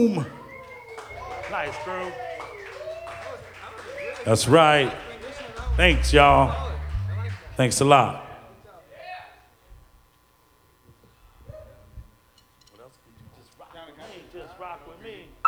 Boom. Nice, crew. That's right. Thanks, y'all. Thanks a lot. What else could you just rock with me? Just rock with me.